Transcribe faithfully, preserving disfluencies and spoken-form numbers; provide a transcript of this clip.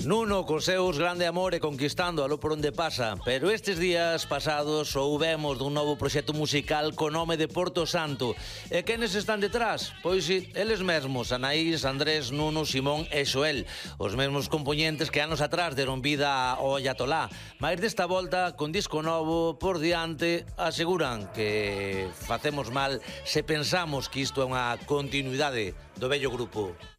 Nuno, cos seus grande amor e conquistando aló por onde pasa, pero estes días pasados soubemos dun novo proxecto musical co nome de Porto Santo. E quenes están detrás? Pois si, eles mesmos, Anaís, Andrés, Nuno, Simón e Xoel, os mesmos compoñentes que anos atrás deron vida ao Ayatolá. Mais desta volta, con disco novo por diante, aseguran que facemos mal se pensamos que isto é unha continuidade do vello grupo.